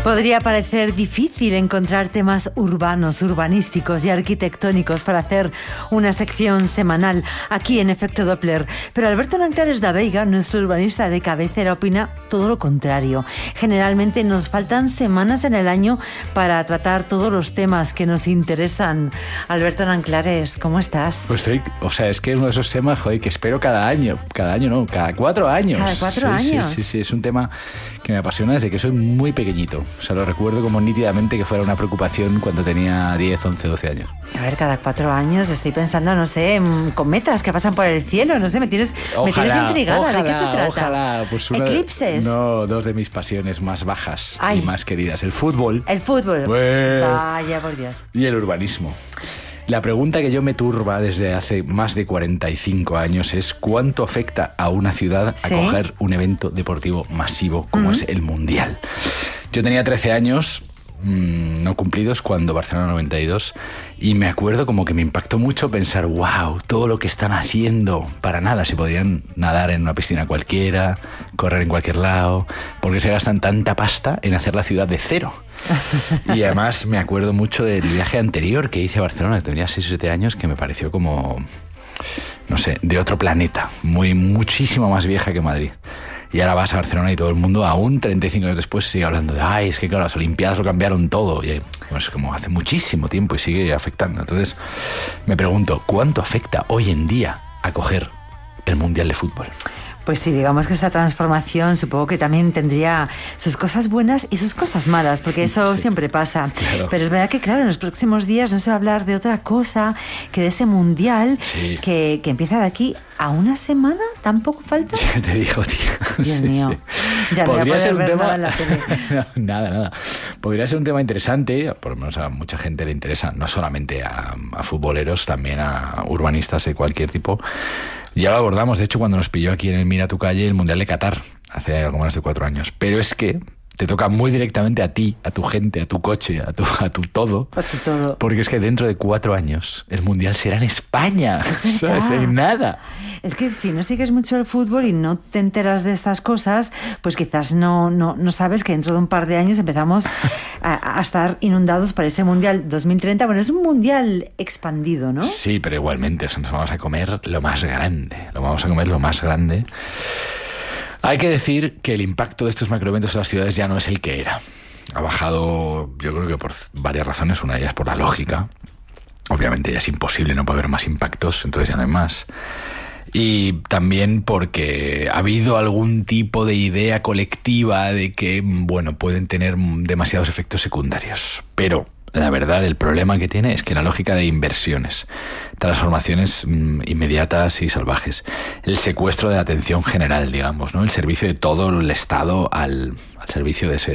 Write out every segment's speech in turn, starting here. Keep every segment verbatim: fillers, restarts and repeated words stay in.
Podría parecer difícil encontrar temas urbanos, urbanísticos y arquitectónicos para hacer una sección semanal aquí en Efecto Doppler, pero Alberto Nanclares da Veiga, nuestro urbanista de cabecera, opina todo lo contrario. Generalmente nos faltan semanas en el año para tratar todos los temas que nos interesan. Alberto Nanclares, ¿cómo estás? Pues estoy, o sea, es que es uno de esos temas, joder, que espero cada año, cada año no, cada cuatro años. Cada cuatro sí, años. Sí, sí, sí, es un tema que me apasiona desde que soy muy pequeñito. O sea, lo recuerdo como nítidamente que fuera una preocupación cuando tenía diez, once, doce años. A ver, cada cuatro años estoy pensando, no sé, en cometas que pasan por el cielo, no sé, me tienes, Ojalá, me tienes intrigada. Ojalá, ¿De qué se trata? Ojalá, pues una, ¿Eclipses? No, dos de mis pasiones más bajas Ay. y más queridas. El fútbol. El fútbol. Pues, Vaya, por Dios. Y el urbanismo. La pregunta que yo me turba desde hace más de cuarenta y cinco años es ¿cuánto afecta a una ciudad ¿Sí? acoger un evento deportivo masivo como uh-huh. es el Mundial? Yo tenía trece años, mmm, no cumplidos, cuando Barcelona noventa y dos, y me acuerdo como que me impactó mucho pensar, wow, todo lo que están haciendo, para nada, se podrían nadar en una piscina cualquiera, correr en cualquier lado, porque se gastan tanta pasta en hacer la ciudad de cero. Y además me acuerdo mucho del viaje anterior que hice a Barcelona, que tenía seis o siete años, que me pareció como, no sé, de otro planeta, muy muchísimo más vieja que Madrid. Y ahora vas a Barcelona y todo el mundo, aún treinta y cinco años después, sigue hablando de, ay, es que claro, las Olimpiadas lo cambiaron todo. Y pues, como hace muchísimo tiempo y sigue afectando. Entonces me pregunto, ¿cuánto afecta hoy en día acoger el Mundial de Fútbol? Pues sí, digamos que esa transformación supongo que también tendría sus cosas buenas y sus cosas malas, porque eso sí, siempre pasa. Claro. Pero es verdad que, claro, en los próximos días no se va a hablar de otra cosa que de ese Mundial sí. que, que empieza de aquí a una semana. ¿Tampoco falta? Ya te digo, tío. Dios sí, mío. Sí. Ya podría no voy a ser un ver tema nada en la tele. no, nada, nada. Podría ser un tema interesante, por lo menos a mucha gente le interesa, no solamente a, a futboleros, también a urbanistas de cualquier tipo. Ya lo abordamos, de hecho, cuando nos pilló aquí en el Mira tu Calle el Mundial de Qatar, hace algo más de cuatro años. Pero es que te toca muy directamente a ti, a tu gente, a tu coche, a tu, a tu todo. A tu todo. Porque es que dentro de cuatro años el Mundial será en España. Es verdad. ¿Sabes? En nada. Es que si no sigues mucho el fútbol y no te enteras de estas cosas, pues quizás no, no, no sabes que dentro de un par de años empezamos a, a estar inundados por ese Mundial dos mil treinta. Bueno, es un Mundial expandido, ¿no? Sí, pero igualmente, o sea, nos vamos a comer lo más grande. Lo vamos a comer lo más grande. Hay que decir que el impacto de estos macroeventos en las ciudades ya no es el que era. Ha bajado, yo creo que por varias razones. Una de ellas por la lógica. Obviamente ya es imposible, no puede haber más impactos, entonces ya no hay más. Y también porque ha habido algún tipo de idea colectiva de que, bueno, pueden tener demasiados efectos secundarios. Pero la verdad, el problema que tiene es que la lógica de inversiones, transformaciones mmm, inmediatas y salvajes, el secuestro de la atención general, digamos, ¿no? El servicio de todo el Estado al, al servicio de ese...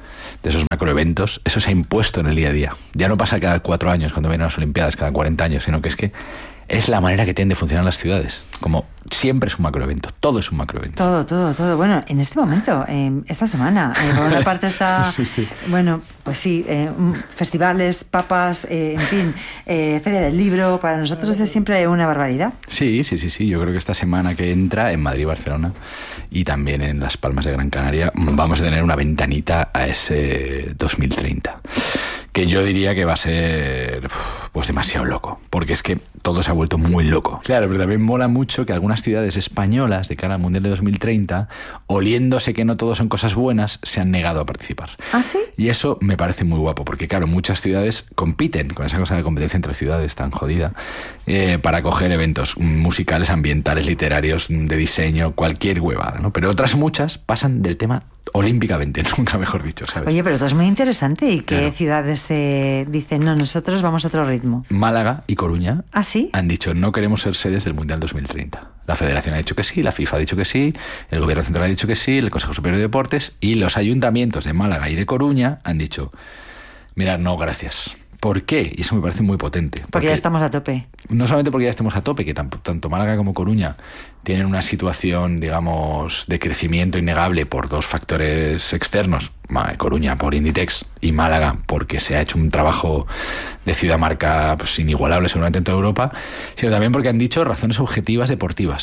de esos macroeventos, eso se ha impuesto en el día a día. Ya no pasa cada cuatro años cuando vienen las Olimpiadas, cada cuarenta años, sino que es que es la manera que tienen de funcionar las ciudades. Como siempre es un macroevento, todo es un macroevento. Todo, todo, todo. Bueno, en este momento, eh, esta semana, eh, por una parte está, sí, sí. bueno, pues sí, eh, festivales, papas, eh, en fin, eh, Feria del Libro, para nosotros es siempre una barbaridad. Sí, sí, sí, sí. Yo creo que esta semana que entra en Madrid, Barcelona y también en Las Palmas de Gran Canaria vamos a tener una ventanita a ese dos mil treinta. Que yo diría que va a ser pues demasiado loco, porque es que todo se ha vuelto muy loco. Claro, pero también mola mucho que algunas ciudades españolas de cara al Mundial de dos mil treinta, oliéndose que no todo son cosas buenas, se han negado a participar. ¿Ah, sí? Y eso me parece muy guapo, porque claro, muchas ciudades compiten con esa cosa de competencia entre ciudades tan jodida eh, para coger eventos musicales, ambientales, literarios, de diseño, cualquier huevada, ¿no? Pero otras muchas pasan del tema olímpicamente, nunca mejor dicho, ¿sabes? Oye, pero esto es muy interesante. ¿Y qué claro. ciudades eh, dicen, no, nosotros vamos a otro ritmo? Málaga y Coruña ¿Ah, sí? han dicho, no queremos ser sedes del Mundial dos mil treinta. La Federación ha dicho que sí, la FIFA ha dicho que sí, el Gobierno Central ha dicho que sí, el Consejo Superior de Deportes y los ayuntamientos de Málaga y de Coruña han dicho, mira, no, gracias. ¿Por qué? Y eso me parece muy potente. Porque, porque ya estamos a tope. No solamente porque ya estemos a tope, que tanto, tanto Málaga como Coruña tienen una situación, digamos, de crecimiento innegable por dos factores externos. Coruña por Inditex y Málaga porque se ha hecho un trabajo de ciudad-marca pues, inigualable seguramente en toda Europa, sino también porque han dicho razones objetivas deportivas.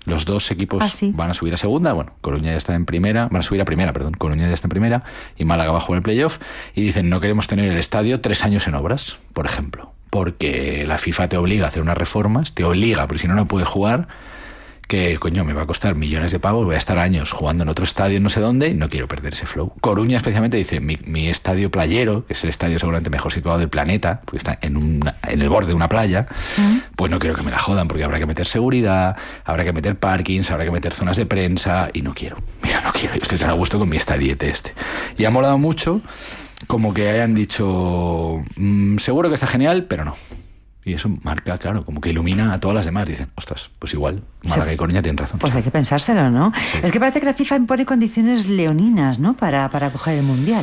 Los dos equipos ¿Ah, sí? van a subir a segunda. Bueno, Coruña ya está en primera, van a subir a primera, perdón. Coruña ya está en primera y Málaga va a jugar el playoff. Y dicen, no queremos tener el estadio tres años en obras, por ejemplo. Porque la FIFA te obliga a hacer unas reformas, te obliga, porque si no, no puedes jugar. Que, coño, me va a costar millones de pavos, voy a estar años jugando en otro estadio no sé dónde y no quiero perder ese flow. Coruña especialmente dice, mi, mi estadio playero, que es el estadio seguramente mejor situado del planeta, porque está en, una, en el borde de una playa, uh-huh. pues no quiero que me la jodan, porque habrá que meter seguridad, habrá que meter parkings, habrá que meter zonas de prensa, y no quiero, mira, no quiero, estoy tan a gusto con mi estadiete este. Y ha molado mucho como que hayan dicho, mmm, seguro que está genial, pero no. Y eso marca, claro, como que ilumina a todas las demás. Dicen, ostras, pues igual, Málaga sí. y Coruña tienen razón. Pues hay que pensárselo, ¿no? Sí. Es que parece que la FIFA impone condiciones leoninas, ¿no? Para, para acoger el Mundial.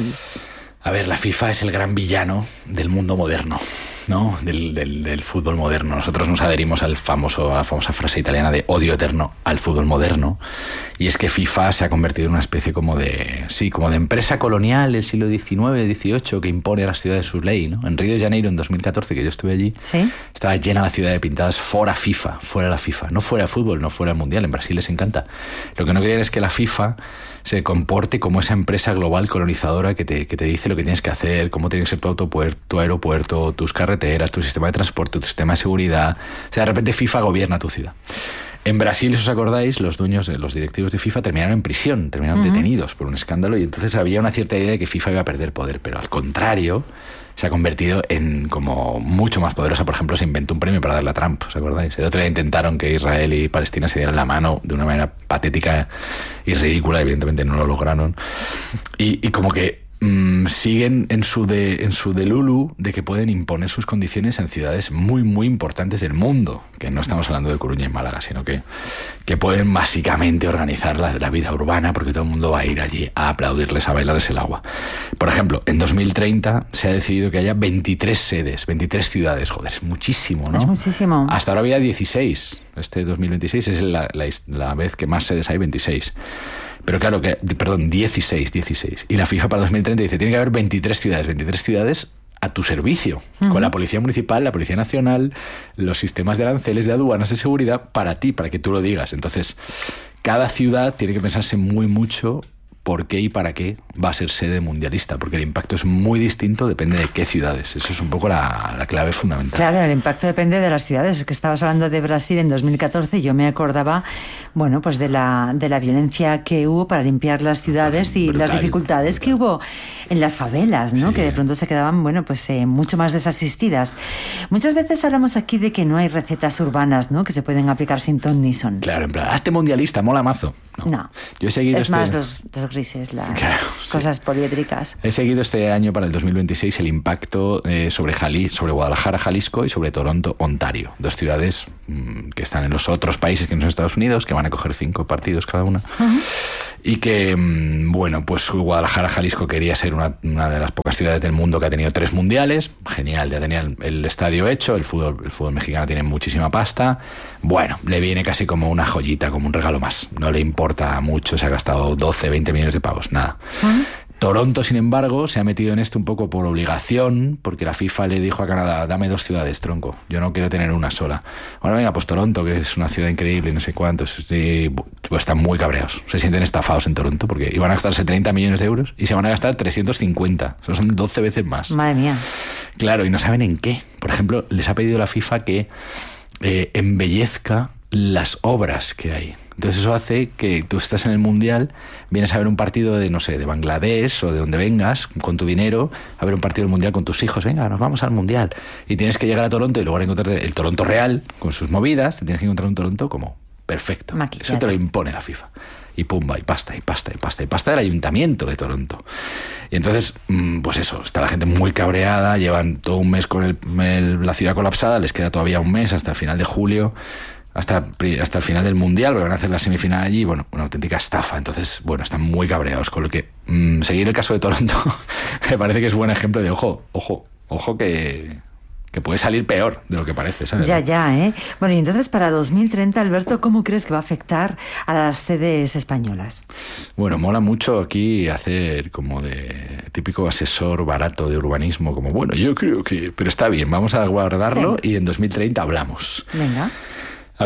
A ver, la FIFA es el gran villano del mundo moderno, ¿no? Del, del, del fútbol moderno. Nosotros nos adherimos al famoso, a la famosa frase italiana de odio eterno al fútbol moderno. Y es que FIFA se ha convertido en una especie como de, sí, como de empresa colonial del siglo diecinueve, dieciocho, que impone a las ciudades su ley, ¿no? En Río de Janeiro, en dos mil catorce, que yo estuve allí, ¿sí? Estaba llena la ciudad de pintadas fuera FIFA, fuera la FIFA. No fuera fútbol, no fuera el Mundial. En Brasil les encanta. Lo que no querían es que la FIFA se comporte como esa empresa global colonizadora que te, que te dice lo que tienes que hacer, cómo tiene que ser tu autopuerto, tu aeropuerto, tus carreteras, tu sistema de transporte, tu sistema de seguridad. O sea, de repente FIFA gobierna tu ciudad. En Brasil, si os acordáis, los dueños, los directivos de FIFA terminaron en prisión, terminaron uh-huh. detenidos por un escándalo, y entonces había una cierta idea de que FIFA iba a perder poder, pero al contrario, se ha convertido en como mucho más poderosa. Por ejemplo, se inventó un premio para darle a Trump, ¿os acordáis? El otro día intentaron que Israel y Palestina se dieran la mano de una manera patética y ridícula, evidentemente no lo lograron. Y, y como que mmm, siguen en su, de, en su delulu de que pueden imponer sus condiciones en ciudades muy, muy importantes del mundo, que no estamos hablando de Coruña y Málaga, sino que, que pueden básicamente organizar la, la vida urbana, porque todo el mundo va a ir allí a aplaudirles, a bailarles el agua. Por ejemplo, en dos mil treinta se ha decidido que haya veintitrés sedes, veintitrés ciudades. Joder, es muchísimo, ¿no? Es muchísimo. Hasta ahora había dieciséis. Este dos mil veintiséis es la, la, la vez que más sedes hay, veintiséis. Pero claro, que perdón, dieciséis, dieciséis. Y la FIFA para dos mil treinta dice, tiene que haber veintitrés ciudades, veintitrés ciudades a tu servicio, uh-huh. con la Policía Municipal, la Policía Nacional, los sistemas de aranceles, de aduanas, de seguridad, para ti, para que tú lo digas. Entonces, cada ciudad tiene que pensarse muy mucho por qué y para qué va a ser sede mundialista, porque el impacto es muy distinto, depende de qué ciudades. Eso es un poco la, la clave fundamental. Claro, el impacto depende de las ciudades. Es que estabas hablando de Brasil en dos mil catorce y yo me acordaba, bueno, pues de la, de la violencia que hubo para limpiar las ciudades y brutal, las dificultades brutal. que hubo en las favelas, ¿no? Sí. Que de pronto se quedaban, bueno, pues eh, mucho más desasistidas. Muchas veces hablamos aquí de que no hay recetas urbanas, ¿no? Que se pueden aplicar sin ton ni son. Claro, en plan, hazte mundialista, mola mazo. No. no. Yo he seguido es este... más los, los grises, las claro, cosas sí. poliédricas. He seguido este año para el dos mil veintiséis el impacto eh, sobre, Jali, sobre Guadalajara, Jalisco y sobre Toronto, Ontario. Dos ciudades mmm, que están en los otros países que no son Estados Unidos, que van a coger cinco partidos cada una. Uh-huh. Y que, mmm, bueno, pues Guadalajara, Jalisco quería ser una, una de las pocas ciudades del mundo que ha tenido tres mundiales. Genial, ya tenía el, el estadio hecho, el fútbol, el fútbol mexicano tiene muchísima pasta. Bueno, le viene casi como una joyita, como un regalo más. No le importa mucho, se ha gastado doce, veinte millones de pavos, nada. Uh-huh. Toronto, sin embargo, se ha metido en esto un poco por obligación, porque la FIFA le dijo a Canadá, dame dos ciudades, tronco, yo no quiero tener una sola. Bueno, venga, pues Toronto, que es una ciudad increíble y no sé cuántos, y, pues están muy cabreados, se sienten estafados en Toronto, porque iban a gastarse treinta millones de euros y se van a gastar trescientos cincuenta, eso son doce veces más. Madre mía. Claro, y no saben en qué. Por ejemplo, les ha pedido la FIFA que eh, embellezca las obras que hay. Entonces eso hace que tú estás en el Mundial, vienes a ver un partido de, no sé, de Bangladesh o de donde vengas, con tu dinero, a ver un partido del Mundial con tus hijos, venga, nos vamos al Mundial. Y tienes que llegar a Toronto y luego encontrarte el Toronto real, con sus movidas, te tienes que encontrar un Toronto como perfecto. Maquillado. Eso te lo impone la FIFA. Y pumba, y pasta, y pasta, y pasta, y pasta del Ayuntamiento de Toronto. Y entonces, pues eso, está la gente muy cabreada, llevan todo un mes con el, el, la ciudad colapsada, les queda todavía un mes hasta el final de julio, hasta, hasta el final del Mundial, porque van a hacer la semifinal allí, bueno, una auténtica estafa. Entonces, bueno, están muy cabreados, con lo que mmm, seguir el caso de Toronto me parece que es buen ejemplo de, ojo, ojo, ojo que... que puede salir peor de lo que parece, ¿sabes? Ya, ya, ¿eh? Bueno, y entonces para dos mil treinta, Alberto, ¿cómo crees que va a afectar a las sedes españolas? Bueno, mola mucho aquí hacer como de típico asesor barato de urbanismo, como, bueno, yo creo que... Pero está bien, vamos a guardarlo. Venga. Y en dos mil treinta hablamos. Venga. A ver,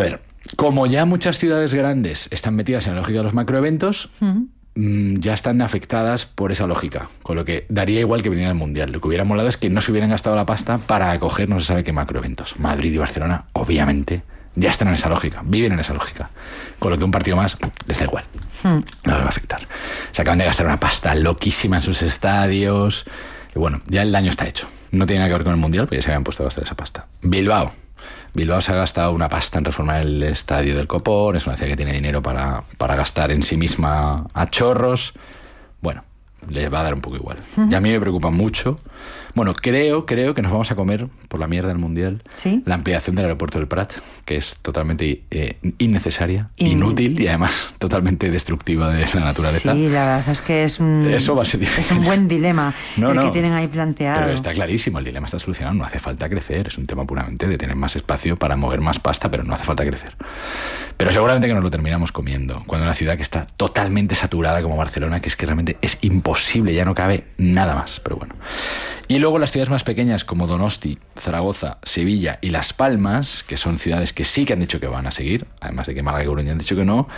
Como ya muchas ciudades grandes están metidas en la lógica de los macroeventos, uh-huh. ya están afectadas por esa lógica, con lo que daría igual que viniera el Mundial. Lo que hubiera molado es que no se hubieran gastado la pasta para acoger no se sabe qué macroeventos. Madrid y Barcelona, obviamente, ya están en esa lógica, viven en esa lógica, con lo que un partido más les da igual, hmm. no les va a afectar. Se acaban de gastar una pasta loquísima en sus estadios, y bueno, ya el daño está hecho. No tiene nada que ver con el Mundial, pero ya se habían puesto a gastar esa pasta. Bilbao. Bilbao se ha gastado una pasta en reformar el estadio del Copón, es una ciudad que tiene dinero para, para gastar en sí misma a chorros. Bueno, le va a dar un poco igual. Uh-huh. Y a mí me preocupa mucho. Bueno, creo, creo que nos vamos a comer, por la mierda del Mundial, ¿sí? La ampliación del aeropuerto del Prat, que es totalmente eh, innecesaria, In... inútil y además totalmente destructiva de la naturaleza. Sí, la verdad es que es un, Eso va a ser difícil. Es un buen dilema no, el no, que tienen ahí planteado. Pero está clarísimo, el dilema está solucionado, no hace falta crecer, es un tema puramente de tener más espacio para mover más pasta, pero no hace falta crecer. Pero seguramente que nos lo terminamos comiendo, cuando una ciudad que está totalmente saturada como Barcelona, que es que realmente es imposible, ya no cabe nada más, pero bueno. Y luego las ciudades más pequeñas como Donosti, Zaragoza, Sevilla y Las Palmas, que son ciudades que sí que han dicho que van a seguir, además de que Málaga y Coruña han dicho que no,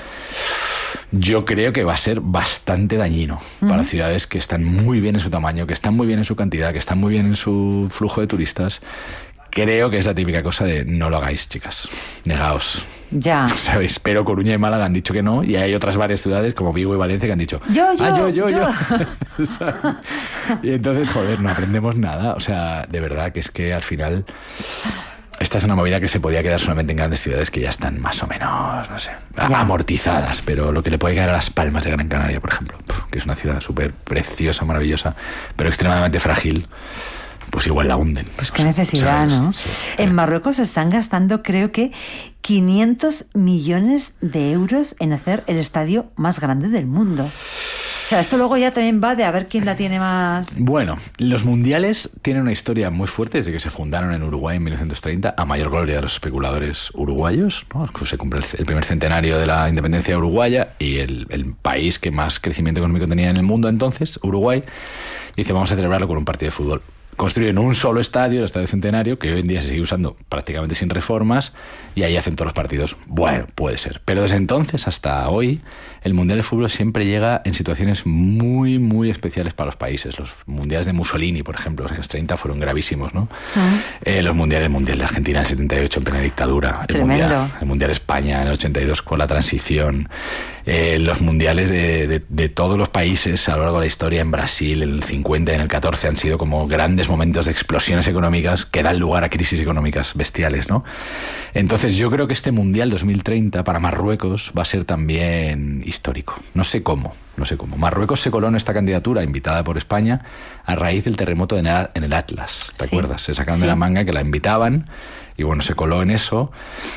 yo creo que va a ser bastante dañino uh-huh. para ciudades que están muy bien en su tamaño, que están muy bien en su cantidad, que están muy bien en su flujo de turistas. Creo que es la típica cosa de no lo hagáis, chicas, negaos. Ya. ¿Sabéis? Pero Coruña y Málaga han dicho que no, y hay otras varias ciudades como Vigo y Valencia que han dicho yo, yo, ah, yo, yo, yo. yo. Y entonces, joder, no aprendemos nada. O sea, de verdad que es que al final esta es una movida que se podía quedar solamente en grandes ciudades que ya están más o menos, no sé, ya. amortizadas, pero lo que le puede caer a Las Palmas de Gran Canaria, por ejemplo, que es una ciudad súper preciosa, maravillosa, pero extremadamente frágil, pues igual la hunden. Pues qué necesidad, ¿sabes? ¿No? Sí, en Marruecos se están gastando, creo que, quinientos millones de euros en hacer el estadio más grande del mundo. O sea, esto luego ya también va de a ver quién la tiene más... Bueno, los mundiales tienen una historia muy fuerte desde que se fundaron en Uruguay en mil novecientos treinta, a mayor gloria de los especuladores uruguayos, ¿no? Se cumple el primer centenario de la independencia uruguaya y el, el país que más crecimiento económico tenía en el mundo entonces, Uruguay, dice vamos a celebrarlo con un partido de fútbol. Construyen un solo estadio, el Estadio Centenario, que hoy en día se sigue usando prácticamente sin reformas, y ahí hacen todos los partidos. Bueno, puede ser. Pero desde entonces hasta hoy, el Mundial de Fútbol siempre llega en situaciones muy, muy especiales para los países. Los mundiales de Mussolini, por ejemplo, los años treinta fueron gravísimos, ¿no? Uh-huh. Eh, los mundiales, el Mundial de Argentina en el setenta y ocho en plena dictadura. El mundial, el mundial de España en el ochenta y dos con la transición. Eh, los mundiales de, de, de todos los países a lo largo de la historia, en Brasil, en el cincuenta y en el catorce, han sido como grandes momentos de explosiones económicas que dan lugar a crisis económicas bestiales, ¿no? Entonces yo creo que este Mundial dos mil treinta para Marruecos va a ser también histórico. No sé cómo, no sé cómo. Marruecos se coló en esta candidatura invitada por España a raíz del terremoto en el Atlas, ¿te sí. acuerdas? Se sacaron sí. de la manga que la invitaban y bueno, se coló en eso.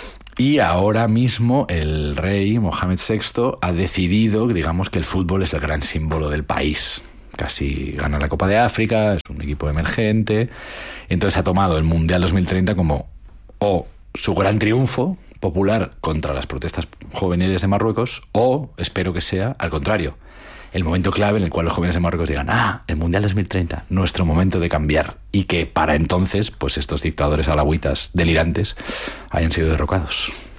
Y ahora mismo el rey Mohamed sexto ha decidido, digamos, que el fútbol es el gran símbolo del país. Casi gana la Copa de África, es un equipo emergente. Entonces ha tomado el Mundial dos mil treinta como o su gran triunfo popular contra las protestas juveniles de Marruecos, o espero que sea al contrario, el momento clave en el cual los jóvenes de Marruecos digan ah, el Mundial dos mil treinta, nuestro momento de cambiar, y que para entonces pues estos dictadores alawitas delirantes hayan sido derrocados.